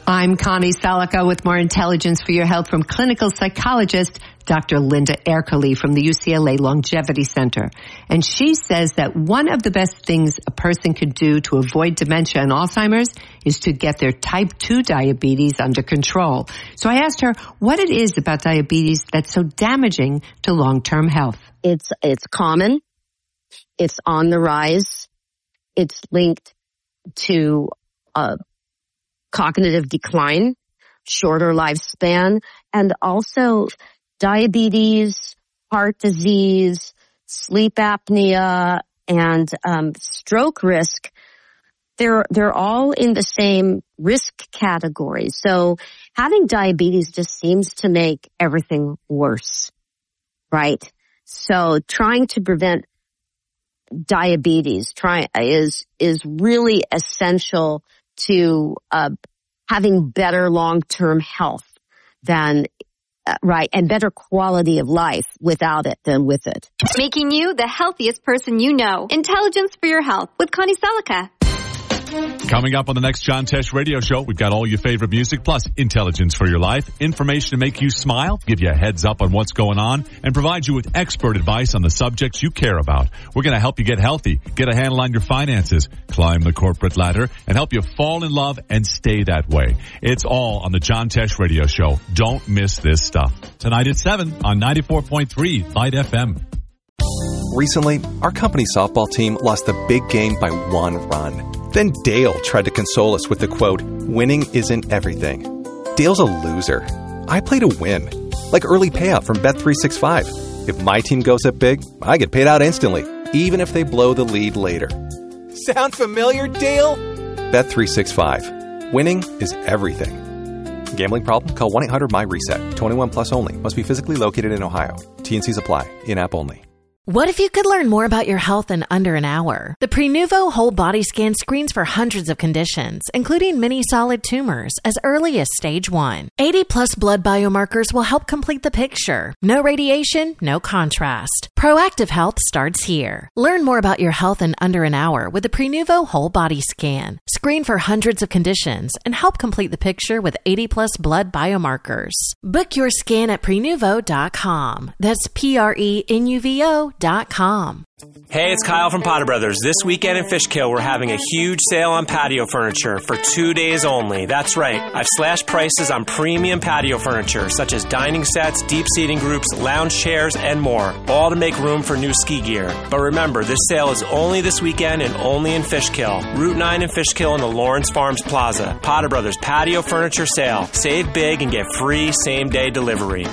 I'm Connie Salica with more intelligence for your health from clinical psychologist Dr. Linda Ercoli from the UCLA Longevity Center. And she says that one of the best things a person could do to avoid dementia and Alzheimer's is to get their type 2 diabetes under control. So I asked her what it is about diabetes that's so damaging to long-term health. It's common. It's on the rise. It's linked to cognitive decline, shorter lifespan, and also diabetes, heart disease, sleep apnea, and stroke risk. They're all in the same risk category. So having diabetes just seems to make everything worse, right? So trying to prevent diabetes is really essential to having better long-term health than right, and better quality of life without it than with it. Making you the healthiest person you know. Intelligence for your health with Connie Salica. Coming up on the next John Tesh radio show, we've got all your favorite music, plus intelligence for your life, information to make you smile, give you a heads up on what's going on, and provide you with expert advice on the subjects you care about. We're going to help you get healthy, get a handle on your finances, climb the corporate ladder, and help you fall in love and stay that way. It's all on the John Tesh radio show. Don't miss this stuff. Tonight at 7 on 94.3 Light FM. Recently, our company softball team lost the big game by 1 run. Then Dale tried to console us with the quote, "Winning isn't everything." Dale's a loser. I play to win. Like early payout from Bet365. If my team goes up big, I get paid out instantly, even if they blow the lead later. Sound familiar, Dale? Bet365. Winning is everything. Gambling problem? Call 1-800-MY-RESET. 21 plus only. Must be physically located in Ohio. T&Cs apply. In-app only. What if you could learn more about your health in under an hour? The Prenuvo Whole Body Scan screens for hundreds of conditions, including many solid tumors, as early as stage 1. 80-plus blood biomarkers will help complete the picture. No radiation, no contrast. Proactive health starts here. Learn more about your health in under an hour with the Prenuvo Whole Body Scan. Screen for hundreds of conditions and help complete the picture with 80-plus blood biomarkers. Book your scan at Prenuvo.com. That's Prenuvo.com. Hey, it's Kyle from Potter Brothers. This weekend in Fishkill, we're having a huge sale on patio furniture for 2 days only. That's right. I've slashed prices on premium patio furniture, such as dining sets, deep seating groups, lounge chairs, and more, all to make room for new ski gear. But remember, this sale is only this weekend and only in Fishkill. Route 9 in Fishkill in the Lawrence Farms Plaza. Potter Brothers Patio Furniture Sale. Save big and get free same-day delivery.